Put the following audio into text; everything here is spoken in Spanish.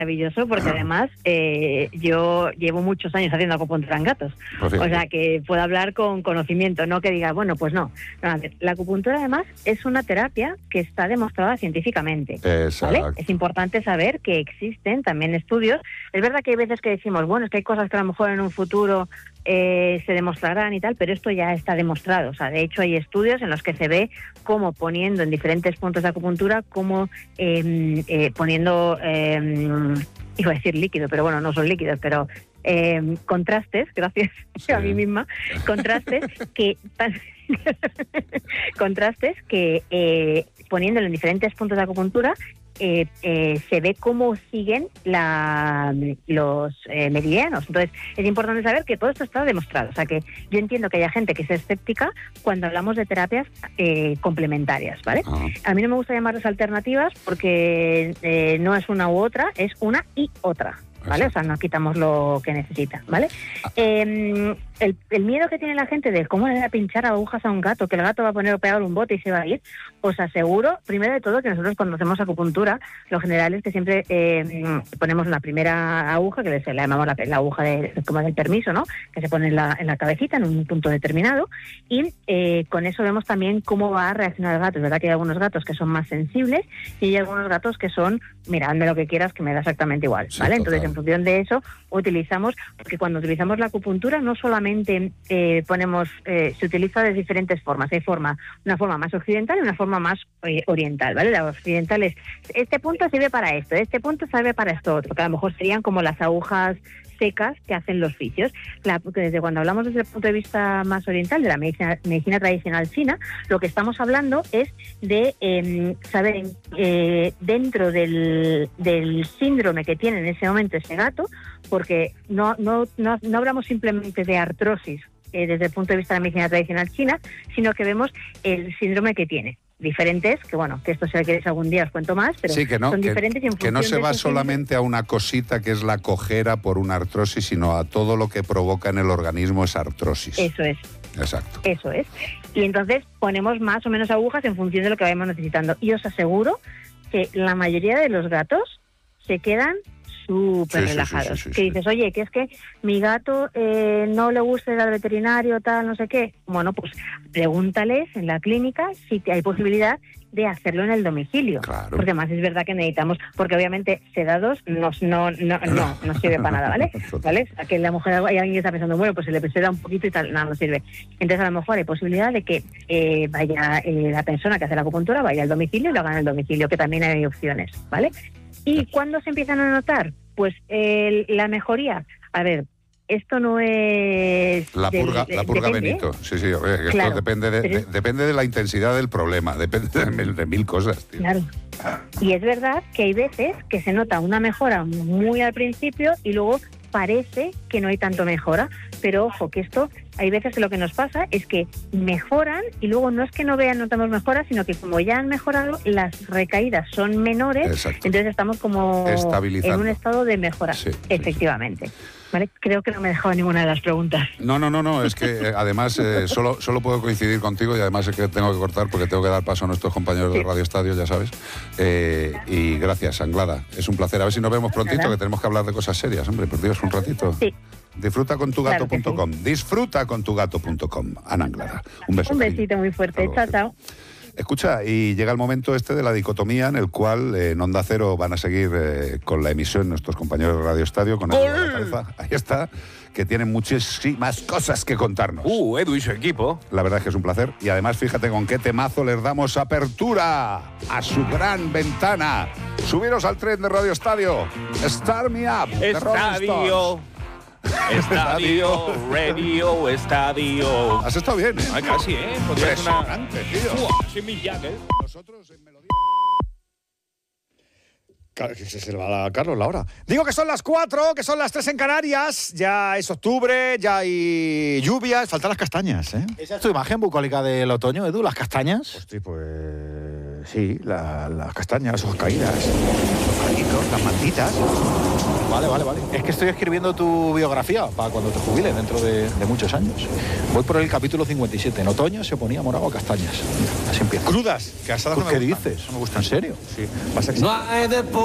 maravilloso, porque además yo llevo muchos años haciendo acupuntura en gatos. O sea, que puedo hablar con conocimiento, no que diga, bueno, pues no. La acupuntura además es una terapia que está demostrada científicamente. ¿Vale? Es importante saber que existen también estudios. Es verdad que hay veces que decimos, bueno, es que hay cosas que a lo mejor en un futuro se demostrarán y tal, pero esto ya está demostrado. O sea, de hecho hay estudios en los que se ve cómo poniendo en diferentes puntos de acupuntura, cómo poniendo... iba a decir líquido, pero bueno, no son líquidos, pero contrastes, gracias a mí misma, contrastes que poniéndolo en diferentes puntos de acupuntura se ve cómo siguen los meridianos. Entonces es importante saber que todo esto está demostrado. O sea, que yo entiendo que haya gente que sea escéptica cuando hablamos de terapias complementarias, ¿vale? A mí no me gusta llamarlas alternativas porque no es una u otra, es una y otra, ¿vale? O sea, no quitamos lo que necesita, ¿vale? El miedo que tiene la gente de cómo le da pinchar agujas a un gato, que el gato va a poner pegar un bote y se va a ir, os aseguro, primero de todo, que nosotros cuando hacemos acupuntura, lo general es que siempre ponemos la primera aguja, que le llamamos la aguja como del permiso, ¿no? Que se pone en la cabecita, en un punto determinado, y con eso vemos también cómo va a reaccionar el gato. Es verdad que hay algunos gatos que son más sensibles y hay algunos gatos que son, mira, hazme lo que quieras, que me da exactamente igual, ¿vale? Entonces, en función de eso, utilizamos, porque cuando utilizamos la acupuntura no solamente se utiliza de diferentes formas. Hay una forma más occidental y una forma más oriental, ¿vale? La occidental es, este punto sirve para esto, este punto sirve para esto otro, que a lo mejor serían como las agujas secas que hacen los fisios. Desde cuando hablamos desde el punto de vista más oriental, de la medicina tradicional china, lo que estamos hablando es de saber dentro del síndrome que tiene en ese momento ese gato, porque no hablamos simplemente de artrosis desde el punto de vista de la medicina tradicional china, sino que vemos el síndrome que tiene. Diferentes, que bueno, que esto si queréis algún día os cuento más, pero sí, son diferentes. Que no se va solamente a una cosita que es la cojera por una artrosis, sino a todo lo que provoca en el organismo esa artrosis. Eso es. Exacto. Eso es. Y entonces ponemos más o menos agujas en función de lo que vayamos necesitando. Y os aseguro que la mayoría de los gatos se quedan súper relajados. Que dices, oye, que es que mi gato no le gusta ir al veterinario, tal, no sé qué. Bueno, pues pregúntales en la clínica si hay posibilidad de hacerlo en el domicilio. Claro. Porque además es verdad que necesitamos, porque obviamente sedados no sirve para nada, ¿vale? ¿Vale? A que la mujer, hay alguien que está pensando, bueno, pues se le seda un poquito y tal, no sirve. Entonces a lo mejor hay posibilidad de que vaya la persona que hace la acupuntura, vaya al domicilio y lo haga en el domicilio, que también hay opciones, ¿vale? ¿Y cuándo se empiezan a notar? Pues la mejoría. A ver, esto no es... La purga depende, Benito. Sí, esto claro, depende de la intensidad del problema, depende de mil cosas, tío. Claro. Y es verdad que hay veces que se nota una mejora muy al principio y luego parece que no hay tanto mejora, pero ojo, que esto hay veces que lo que nos pasa es que mejoran y luego no es que no notamos mejoras, sino que como ya han mejorado, las recaídas son menores. Exacto. Entonces estamos como en un estado de mejora. Sí, efectivamente. Sí. ¿Vale? Creo que no me he dejado ninguna de las preguntas. No, es que además solo puedo coincidir contigo y además es que tengo que cortar porque tengo que dar paso a nuestros compañeros de Radio Estadio, ya sabes. Y gracias, Anglada. Es un placer. A ver si nos vemos prontito, que tenemos que hablar de cosas serias, hombre, por Dios, un ratito. Sí. Disfrutacontugato.com. Claro, sí. Disfrutacontugato.com. Ana Anglada. Un beso. Un besito muy fuerte. Chao. Escucha, y llega el momento de la dicotomía en el cual en Onda Cero van a seguir con la emisión nuestros compañeros de Radio Estadio, con Edu de la Cabeza, ahí está, que tienen muchísimas cosas que contarnos. Edu y su equipo. La verdad es que es un placer. Y además, fíjate con qué temazo les damos apertura a su gran ventana. Subiros al tren de Radio Estadio. Start Me Up. Estadio. Radio Estadio. Has estado bien, ¿eh? Ay, casi, ¿eh? Podría ser una... tío. Sin mi jacket. Nosotros en melodía... Que se va a Carlos la hora. Digo que son las 4, que son las 3 en Canarias. Ya es octubre, ya hay lluvias. Faltan las castañas, ¿eh? ¿Esa es tu imagen bucólica del otoño, Edu? ¿Las castañas? Hostia, pues... sí, las castañas, las hojas caídas, los franquitos, las mantitas. Vale. Es que estoy escribiendo tu biografía para cuando te jubiles dentro de muchos años. Voy por el capítulo 57. En otoño se ponía morado a castañas. Mira, así empieza. Crudas, que asadas no me ¿Qué gustan. dices? No me gustan. ¿En serio? Sí. Pasa que